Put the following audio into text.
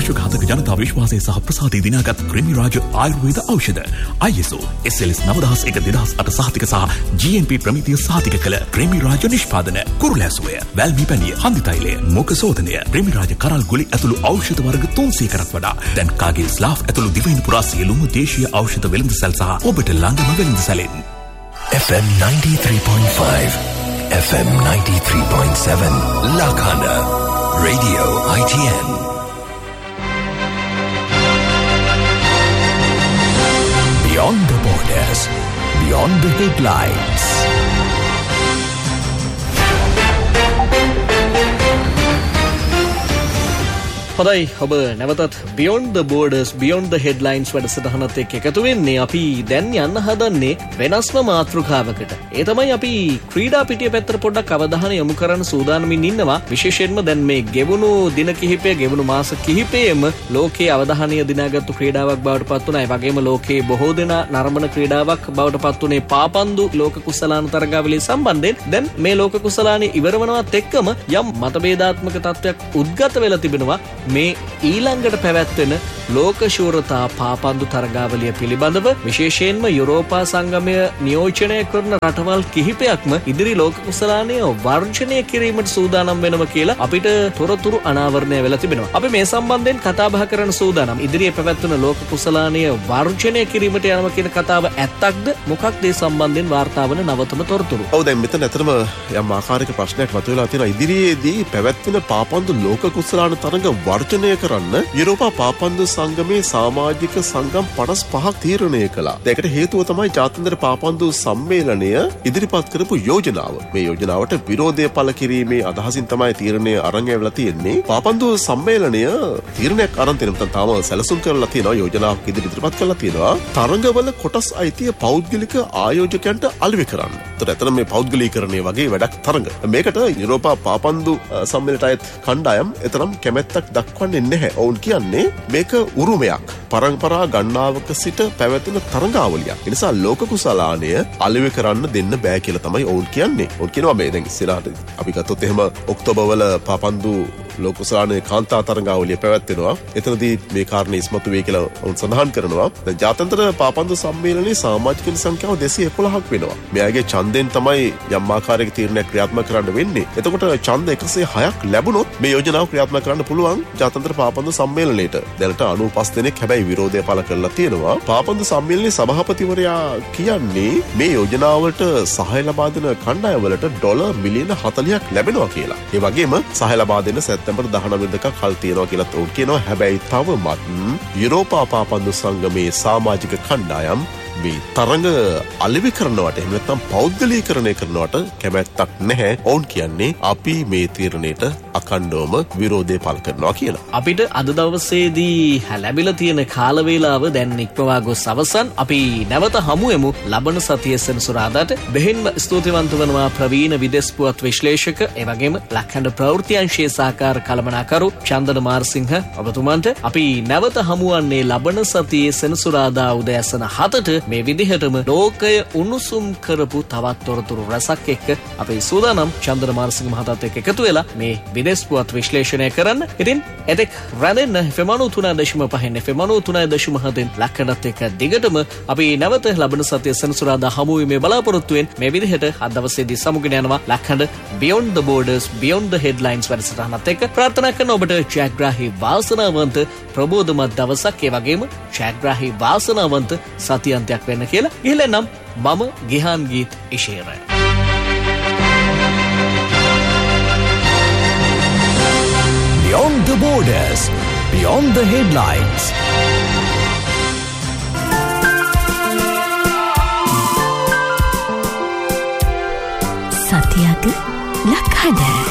ශ්වාසඝාතක ජනතා විශ්වාසය සහ ප්‍රසාදය දිනාගත් ක්‍රිමි රාජ ආයුර්වේද ඖෂධ ISO SLS 9001/2008 සහතික සහ GMP ප්‍රමිතිය සහතික කළ ක්‍රිමි රාජ නිෂ්පාදන කුරුලැසුවය, වැල්මි පැණිය, හන්දි තෛලය, මුඛ සෝදනය, ක්‍රිමි රාජ කරල් ගුලි ඇතුළු ඖෂධ වර්ග 300කටත් වඩා දැන් කාගිල් ස්ලාෆ් ඇතුළු දිවයින පුරා සියලුම දේශීය ඖෂධ වෙළඳසැල් සහ ඔබට ළඟම වෙළඳසැලෙන්. FM 93.5 FM 93.7 Lakana Radio ITN. Beyond the borders, beyond the headlines. හොඳයි, ඔබ නැවතත් Beyond the Borders, Beyond the Headlines වැඩසටහනත් එක්ක එකතු වෙන්නේ. අපි දැන් යන්න හදන්නේ වෙනස්ම මාතෘකාවකට. ඒ තමයි අපි ක්‍රීඩා පිටිය පැත්තට පොඩ්ඩක් අවධානය යොමු කරන්න සූදානමින් ඉන්නවා. විශේෂයෙන්ම දැන් මේ ගෙවුණු දින කිහිපය, ගෙවුණු මාස කිහිපයෙම ලෝකයේ අවධානය දිනාගත්තු ක්‍රීඩාවක් බවට පත් වුණා. ඒ වගේම ලෝකයේ බොහෝ දෙනා නරඹන ක්‍රීඩාවක් බවට පත් වුණේ පාපන්දු ලෝක කුසලාන තරගාවලිය සම්බන්ධයෙන්. දැන් මේ ලෝක කුසලානේ ඉවර වෙනවත් එක්කම යම් මතභේදාත්මක තත්ත්වයක් උද්ගත වෙලා තිබෙනවා. මේ ඊළඟට පැවැත්වෙන ලෝක ශූරතා පාපන්දු තරගාවලිය පිළිබඳව විශේෂයෙන්ම යුරෝපා සංගමය නියෝජනය කරන රටවල් කිහිපයක්ම ඉදිරි ලෝක කුසලානය වර්ජනය කිරීමට සූදානම් වෙනවා කියලා අපිට තොරතුරු අනාවරණය වෙලා තිබෙනවා. අපි මේ සම්බන්ධයෙන් කතා බහ කරන්න සූදානම්. ඉදිරියේ පැවැත්වෙන ලෝක කුසලානය වර්ජනය කිරීමට යනවා කියන කතාව ඇත්තක්ද? මොකක්ද මේ සම්බන්ධයෙන් වාර්තා වන නවතම තොරතුරු? ඔව්, දැන් මෙතන ඇත්තටම යම් ආකාරයක ප්‍රශ්නයක් මතුවලා තියෙනවා. ඉදිරියේදී පැවැත්වෙන පාපන්දු ලෝක කුසලාන තරග වර්ජනය කරන්න යුරෝපා පාපන්දු සංගමේ සමාජික සංගම් 55ක් තීරණය කළා. ඒකට හේතුව තමයි ජාත්‍යන්තර පාපන්දු සම්මේලනය ඉදිරිපත් කරපු යෝජනාව. මේ යෝජනාවට විරෝධය පළ කිරීමේ අදහසින් තමයි තීරණය අරන් ඇවිල්ලා තියෙන්නේ. පාපන්දු සම්මේලනය තීරණයක් අරන් තියෙනවා. තාම සැලසුම් කරලා තියෙනවා, යෝජනාවක් ඉදිරිපත් කරලා තියෙනවා. තරඟවල කොටස් අයිතිය පෞද්ගලික ආයෝජකයන්ට අලෙවි කරන්න. ඒතර ඇත්තට මේ පෞද්ගලීකරණය වගේ වැඩක් තරඟ. මේකට යුරෝපා පාපන්දු සම්මේලනයට අයත් කණ්ඩායම් එතරම් කැමැත්තක් දක්වන්නේ නැහැ. ඔවුන් කියන්නේ මේක උරුමයක්, පරම්පරා ගණනාවක සිට පැවැතුණු තරඟාවලියක්. ඒ නිසා ලෝක කුසලානය අලෙවි කරන්න දෙන්න බෑ කියලා තමයි ඔවුන් කියන්නේ. ඔවුන් කියනවා මේ දැන් ඉස්සරහට අපි ගත්තොත් එහෙම ඔක්තෝබර්වල පාපන්දු ලෝක කුසලානයේ කාන්තා තරඟාවලිය පැවැත්වෙනවා. එතනදී මේ කාරණේ ඉස්මතු වෙයි කියලා ඔවුන් සඳහන් කරනවා. දැන් ජාත්‍යන්තර පාපන්දු සම්මේලනයේ සමාජිකයන් සංඛ්‍යාව 211ක් වෙනවා. මෙයාගේ ඡන්දයෙන් තමයි යම් ආකාරයක තීරණයක් ක්‍රියාත්මක කරන්න වෙන්නේ. එතකොට ඡන්ද 106ක් ලැබුණොත් මේ යෝජනාව ක්‍රියාත්මක කරන්න පුළුවන් ජාත්‍යන්තර පාපන්දු සම්මේලනයේට. දැනට 95 දෙනෙක් හැබැයි විරෝධය පළ කරලා තියෙනවා. පාපන්දු සම්මේලනයේ සභාපතිවරයා කියන්නේ මේ යෝජනාවට සහාය ලබා දෙන කණ්ඩායම්වලට ඩොලර් මිලියන 40ක් ලැබෙනවා කියලා. ඒ වගේම සහාය ලබා දෙන සැප්තැම්බර් 19 වෙනිදා කල් තියෙනවා කියලා උන් කියනවා. හැබැයි තවමත් යුරෝපා පාපන්දු සංගමේ සමාජික කණ්ඩායම් මේ තරඟ අලෙවි කරනවට එහෙම නැත්නම් පෞද්ගලීකරණය කරනවට කැමැත්තක් නැහැ. ඔවුන් කියන්නේ අපි මේ තීරණයට අඛණ්ඩවම විරෝධය පළ කරනවා කියලා. අපිට අද දවසේදී ලැබිලා තියෙන කාල වේලාව දැන් ඉක්මවා ගොස් අවසන්. අපි නැවත හමු වෙමු ලබන සතියේ සෙනසුරාදාට. බෙහෙන්ම ස්තුතිවන්ත වෙනවා ප්‍රවීණ විදේශ පුවත් විශ්ලේෂක, ඒ වගේම ලක්හඬ ප්‍රවෘත්ති අංශයේ සහකාර කළමනාකරු චන්දන මාර්සිංහ ඔබතුමන්ට. අපි නැවත හමුවන්නේ ලබන සතියේ සෙනසුරාදා උදෑසන 7ට මේ විදිහටම ලෝකය උණුසුම් කරපු තවත් තොරතුරු රසක් එක්ක අපි සූදානම් චන්දන මාර්සිංහ මහතාත් එක්ක එකතු වෙලා මේ විදේශ පුවත් විශ්ලේෂණය කරන්න. ඉතින් එතෙක් රැඳෙන්න FM 93.5 FM 93.7 ලක්කඩත් එක්ක දිගටම අපි නැවත ලබන සතියේ සෙනසුරාදා හමු වීමේ බලාපොරොත්තු වෙන මේ විදිහට අද දවසේදී සමුගෙන යනවා ලක්කඩ Beyond the Borders, Beyond the Headlines වැඩසටහනත් එක්ක. ප්‍රාර්ථනා කරන ඔබට ජයග්‍රාහී වාසනාවන්ත ප්‍රබෝධමත් දවසක්, ඒ වගේම ජයග්‍රාහී වාසනාවන්ත සතියන්තයක් වෙන්න කියලා. ඉහළනම් මම Gihan ගීත් ඉෂේරය. Beyond the Borders, Beyond the Headlines. සතියක ලක්හඬ